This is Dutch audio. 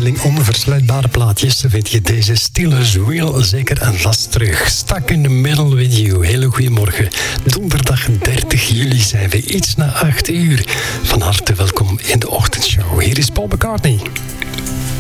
afdeling onversluitbare plaatjes vind je deze Still as Real zeker en vast terug. Stuck in the middle with you. Hele goeiemorgen. Donderdag 30 juli zijn we iets na 8 uur. Van harte welkom in de ochtendshow. Hier is Paul McCartney.